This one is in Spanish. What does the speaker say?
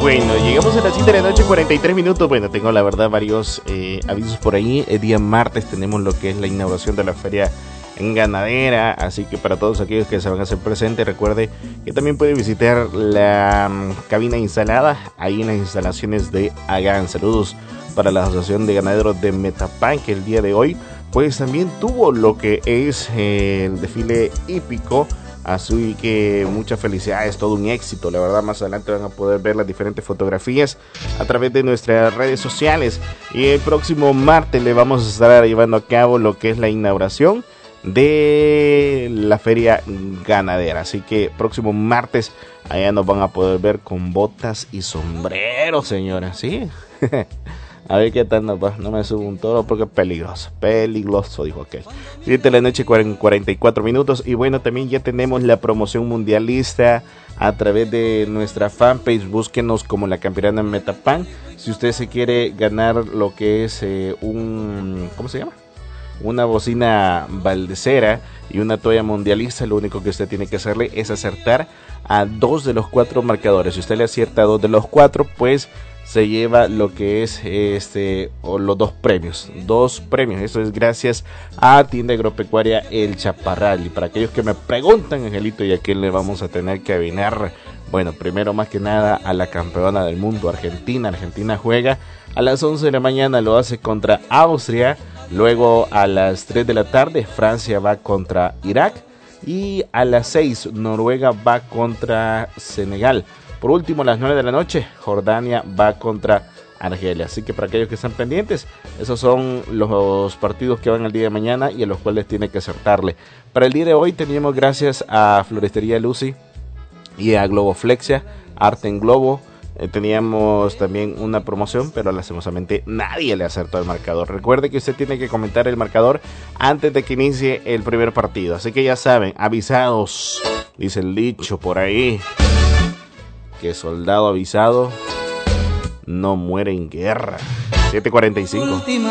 Bueno, llegamos a las 7 de la noche, 43 minutos. Bueno, tengo la verdad varios avisos por ahí. El día martes tenemos lo que es la inauguración de la feria ganadera, así que para todos aquellos que se van a hacer presentes, recuerde que también puede visitar la cabina instalada ahí en las instalaciones de Agán. Saludos para la Asociación de Ganaderos de Metapán, que el día de hoy pues también tuvo lo que es el desfile hípico. Así que muchas felicidades, todo un éxito. La verdad, más adelante van a poder ver las diferentes fotografías a través de nuestras redes sociales. Y el próximo martes le vamos a estar llevando a cabo lo que es la inauguración de la feria ganadera. Así que próximo martes allá nos van a poder ver con botas y sombreros, señora. ¿Sí? A ver qué tal nos va. No me subo un toro porque es peligroso. Peligroso, dijo aquel. 7 de la noche, 44 minutos. Y bueno, también ya tenemos la promoción mundialista a través de nuestra fanpage. Búsquenos como la campeona Metapán. Si usted se quiere ganar lo que es ¿cómo se llama? Una bocina baldecera y una toalla mundialista, lo único que usted tiene que hacerle es acertar a 2 de los 4 marcadores. Si usted le acierta a 2 de los 4, pues se lleva lo que es o los 2 premios. 2 premios. Eso es gracias a Tienda Agropecuaria El Chaparral. Y para aquellos que me preguntan, Angelito, ¿y a quién le vamos a tener que adivinar? Bueno, primero más que nada a la campeona del mundo, Argentina. Argentina juega a las 11 de la mañana, lo hace contra Austria. Luego a las 3 de la tarde, Francia va contra Irak. Y a las 6, Noruega va contra Senegal. Por último, a las 9 de la noche, Jordania va contra Argelia. Así que para aquellos que están pendientes, esos son los partidos que van el día de mañana y a los cuales tiene que acertarle. Para el día de hoy teníamos, gracias a Florestería Lucy y a Globoflexia, Arte en Globo, teníamos también una promoción, pero lastimosamente nadie le acertó el marcador. Recuerde que usted tiene que comentar el marcador antes de que inicie el primer partido. Así que ya saben, avisados, dice el dicho por ahí, que soldado avisado no muere en guerra. 7:45.